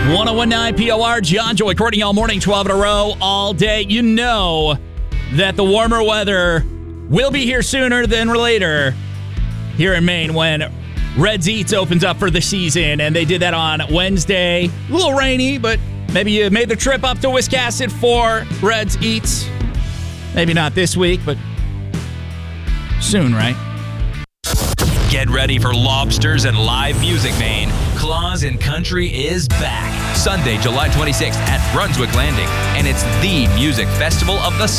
1019 POR, John Joy, Courtney all morning, 12 in a row, all day. You know that the warmer weather will be here sooner than later here in Maine when Reds Eats opens up for the season, and they did that on Wednesday. A little rainy, but maybe you made the trip up to Wiscasset for Reds Eats. Maybe not this week, but soon, right? Get ready for lobsters and live music, Maine. Claws and Country is back. Sunday, July 26th at Brunswick Landing. And it's the music festival of the